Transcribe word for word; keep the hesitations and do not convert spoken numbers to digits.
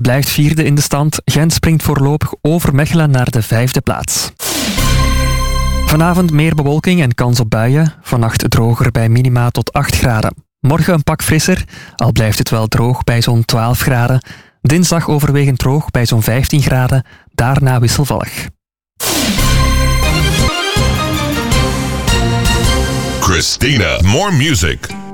blijft vierde in de stand. Gent springt voorlopig over Mechelen naar de vijfde plaats. Vanavond meer bewolking en kans op buien. Vannacht droger bij minima tot acht graden. Morgen een pak frisser, al blijft het wel droog bij zo'n twaalf graden. Dinsdag overwegend droog bij zo'n vijftien graden. Daarna wisselvallig. Christina, more music.